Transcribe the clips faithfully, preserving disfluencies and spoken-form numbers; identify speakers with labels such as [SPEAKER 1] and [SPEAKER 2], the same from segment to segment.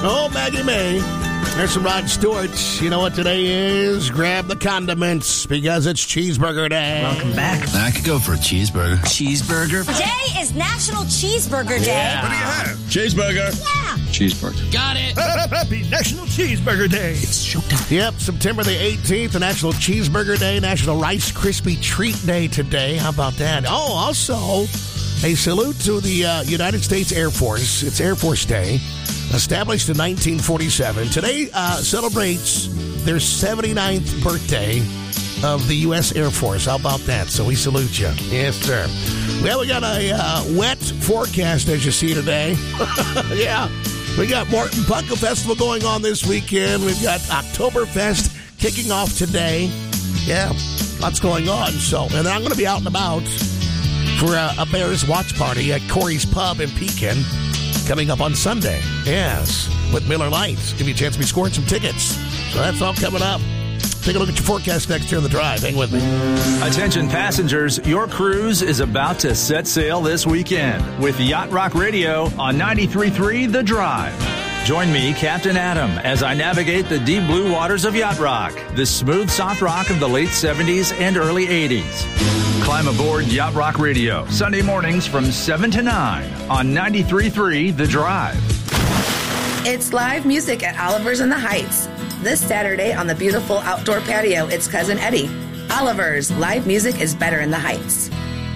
[SPEAKER 1] Oh, Maggie May. There's some Rod Stewart. You know what today is? Grab the condiments because it's Cheeseburger Day.
[SPEAKER 2] Welcome back.
[SPEAKER 3] I could go for a cheeseburger.
[SPEAKER 2] Cheeseburger.
[SPEAKER 4] Today is National Cheeseburger Day.
[SPEAKER 1] Yeah.
[SPEAKER 5] What do you have?
[SPEAKER 3] Cheeseburger.
[SPEAKER 4] Yeah.
[SPEAKER 3] Cheeseburger.
[SPEAKER 1] Got it.
[SPEAKER 5] Happy National Cheeseburger Day.
[SPEAKER 2] It's showtime.
[SPEAKER 1] Yep, September the eighteenth, National Cheeseburger Day, National Rice Krispie Treat Day today. How about that? Oh, also, a salute to the uh, United States Air Force. It's Air Force Day. Established in nineteen forty-seven. Today uh, celebrates their seventy-ninth birthday of the U S Air Force. How about that? So we salute you. Yes, sir. Well, we got a uh, wet forecast, as you see today. Yeah. We got Morton Pucka Festival going on this weekend. We've got Oktoberfest kicking off today. Yeah, lots going on. So, and then I'm going to be out and about for a, a Bears watch party at Corey's Pub in Pekin. Coming up on Sunday, yes, with Miller Lite. Give you a chance to be scoring some tickets. So that's all coming up. Take a look at your forecast next here on The Drive. Hang with me.
[SPEAKER 6] Attention passengers, your cruise is about to set sail this weekend with Yacht Rock Radio on ninety-three point three The Drive. Join me, Captain Adam, as I navigate the deep blue waters of Yacht Rock, the smooth soft rock of the late seventies and early eighties. Climb aboard Yacht Rock Radio, Sunday mornings from seven to nine on ninety-three point three The Drive.
[SPEAKER 7] It's live music at Oliver's in the Heights. This Saturday on the beautiful outdoor patio, it's Cousin Eddie. Oliver's, live music is better in the Heights.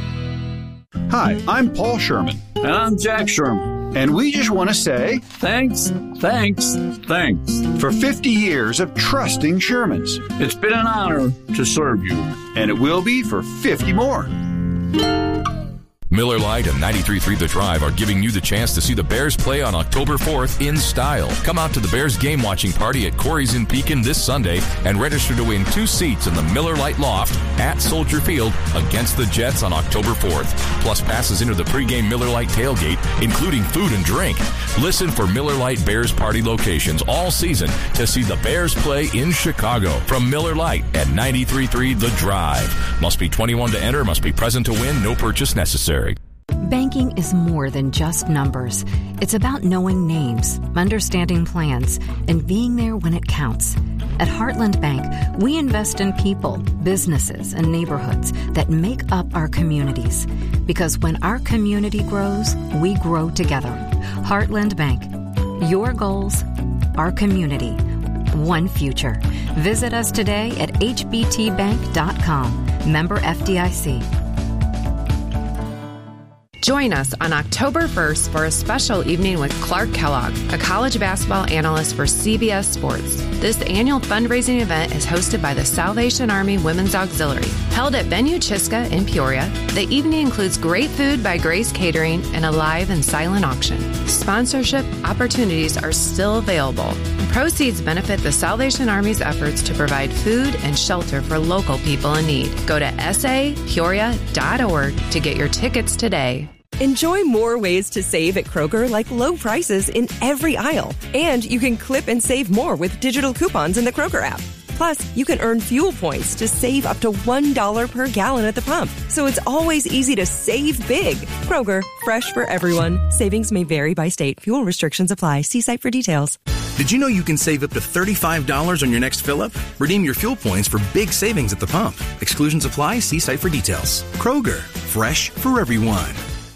[SPEAKER 8] Hi, I'm Paul Sherman.
[SPEAKER 9] And I'm Jack Sherman.
[SPEAKER 8] And we just want to say
[SPEAKER 9] thanks, thanks, thanks
[SPEAKER 8] for fifty years of trusting Shermans.
[SPEAKER 9] It's been an honor to serve you.
[SPEAKER 8] And it will be for fifty more.
[SPEAKER 10] Miller Lite and ninety-three point three The Drive are giving you the chance to see the Bears play on October fourth in style. Come out to the Bears game watching party at Corey's in Pekin this Sunday and register to win two seats in the Miller Lite Loft at Soldier Field against the Jets on October fourth. Plus passes into the pregame Miller Lite tailgate, including food and drink. Listen for Miller Lite Bears party locations all season to see the Bears play in Chicago from Miller Lite at ninety-three point three The Drive. Must be twenty-one to enter, must be present to win, no purchase necessary.
[SPEAKER 11] Banking is more than just numbers. It's about knowing names, understanding plans, and being there when it counts. At Heartland Bank, we invest in people, businesses, and neighborhoods that make up our communities. Because when our community grows, we grow together. Heartland Bank. Your goals, our community, one future. Visit us today at h b t bank dot com. Member F D I C.
[SPEAKER 12] Join us on October first for a special evening with Clark Kellogg, a college basketball analyst for C B S Sports. This annual fundraising event is hosted by the Salvation Army Women's Auxiliary. Held at Venue Chiska in Peoria, the evening includes great food by Grace Catering and a live and silent auction. Sponsorship opportunities are still available. Proceeds benefit the Salvation Army's efforts to provide food and shelter for local people in need. Go to s a peoria dot org to get your tickets today.
[SPEAKER 13] Enjoy more ways to save at Kroger, like low prices in every aisle. And you can clip and save more with digital coupons in the Kroger app. Plus, you can earn fuel points to save up to one dollar per gallon at the pump. So it's always easy to save big. Kroger, fresh for everyone. Savings may vary by state. Fuel restrictions apply. See site for details.
[SPEAKER 14] Did you know you can save up to thirty-five dollars on your next fill-up? Redeem your fuel points for big savings at the pump. Exclusions apply. See site for details. Kroger, fresh for everyone.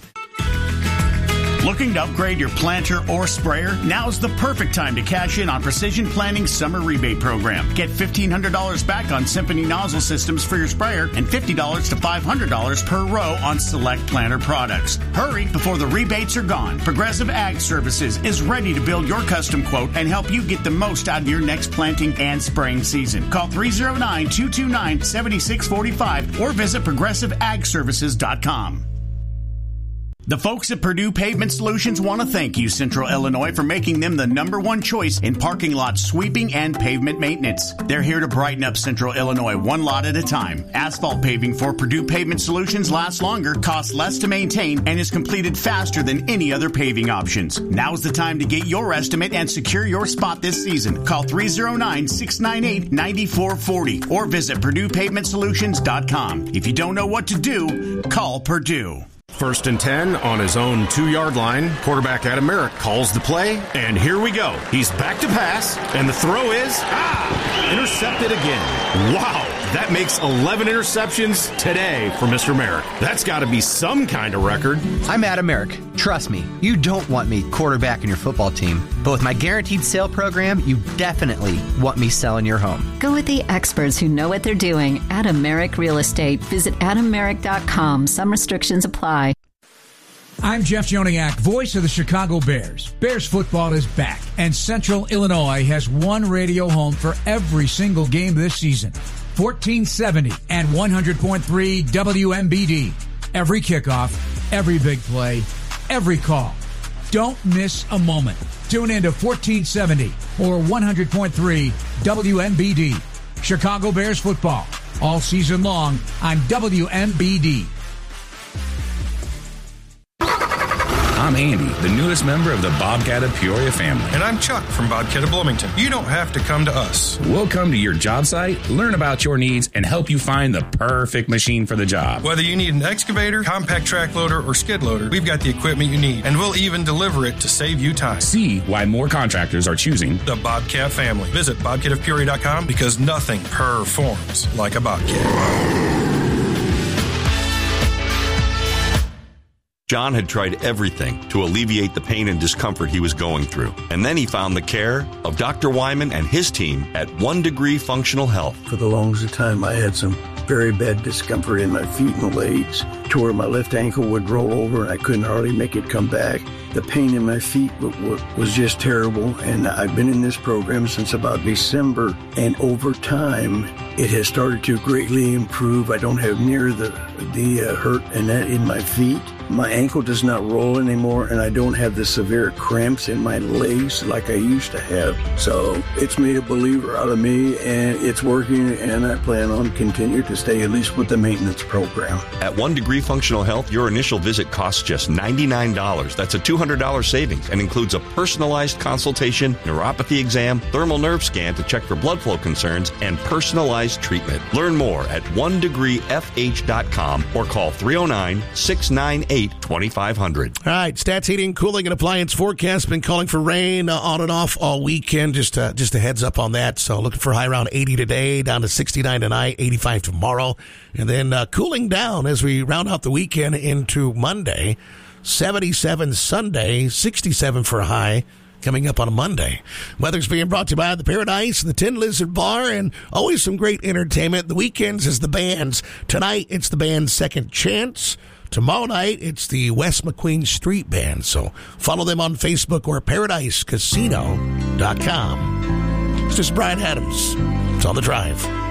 [SPEAKER 15] Looking to upgrade your planter or sprayer? Now's the perfect time to cash in on Precision Plantings Summer Rebate Program. Get fifteen hundred dollars back on Symphony nozzle systems for your sprayer and fifty dollars to five hundred dollars per row on select planter products. Hurry before the rebates are gone. Progressive Ag Services is ready to build your custom quote and help you get the most out of your next planting and spraying season. Call three oh nine, two two nine, seven six four five or visit progressive ag services dot com. The folks at Purdue Pavement Solutions want to thank you, Central Illinois, for making them the number one choice in parking lot sweeping and pavement maintenance. They're here to brighten up Central Illinois one lot at a time. Asphalt paving for Purdue Pavement Solutions lasts longer, costs less to maintain, and is completed faster than any other paving options. Now's the time to get your estimate and secure your spot this season. Call three oh nine, six nine eight, nine four four oh or visit purdue pavement solutions dot com. If you don't know what to do, call Purdue.
[SPEAKER 2] First and ten on his own two-yard line. Quarterback Adam Merrick calls the play, and here we go. He's back to pass, and the throw is, ah, intercepted again. Wow, that makes eleven interceptions today for Mister Merrick. That's got to be some kind of record.
[SPEAKER 16] I'm Adam Merrick. Trust me, you don't want me quarterbacking your football team. But with my Guaranteed Sale program, you definitely want me selling your home.
[SPEAKER 17] Go with the experts who know what they're doing. Adam Merrick Real Estate. Visit adam merrick dot com. Some restrictions apply.
[SPEAKER 18] I'm Jeff Joniak, voice of the Chicago Bears. Bears football is back, and Central Illinois has one radio home for every single game this season. fourteen seventy and one hundred point three W M B D. Every kickoff, every big play, every call. Don't miss a moment. Tune in to fourteen seventy or one hundred point three W M B D. Chicago Bears football, all season long on W M B D.
[SPEAKER 19] I'm Andy, the newest member of the Bobcat of Peoria family.
[SPEAKER 20] And I'm Chuck from Bobcat of Bloomington. You don't have to come to us.
[SPEAKER 19] We'll come to your job site, learn about your needs, and help you find the perfect machine for the job.
[SPEAKER 20] Whether you need an excavator, compact track loader, or skid loader, we've got the equipment you need, and we'll even deliver it to save you time.
[SPEAKER 19] See why more contractors are choosing
[SPEAKER 20] the Bobcat family. Visit bobcat of peoria dot com because nothing performs like a Bobcat.
[SPEAKER 21] John had tried everything to alleviate the pain and discomfort he was going through. And then he found the care of Doctor Wyman and his team at One Degree Functional Health.
[SPEAKER 22] For the longest time, I had some very bad discomfort in my feet and legs to where my left ankle would roll over and I couldn't hardly make it come back. The pain in my feet was just terrible, and I've been in this program since about December, and over time, it has started to greatly improve. I don't have near the, the uh, hurt and that in my feet. My ankle does not roll anymore, and I don't have the severe cramps in my legs like I used to have. So it's made a believer out of me, and it's working, and I plan on continuing to stay at least with the maintenance program.
[SPEAKER 21] At One Degree Functional Health, your initial visit costs just ninety-nine dollars. That's a two hundred dollars savings and includes a personalized consultation, neuropathy exam, thermal nerve scan to check for blood flow concerns, and personalized treatment. Learn more at one degree f h dot com or call three oh nine, six nine eight, two five zero zero.
[SPEAKER 1] All right, Stats Heating, Cooling, and Appliance Forecast been calling for rain uh, on and off all weekend. Just uh, just a heads up on that. So looking for high around eighty today, down to sixty-nine tonight, eighty-five tomorrow. And then uh, cooling down as we round out the weekend into Monday. seventy-seven Sunday, sixty-seven for a high coming up on a Monday. Weather's being brought to you by the Paradise and the Tin Lizard Bar, and always some great entertainment. The weekends is the band's. Tonight, it's the band's Second Chance. Tomorrow night, it's the West McQueen Street Band. So follow them on Facebook or paradise casino dot com. It's just Brian Adams. It's on the drive.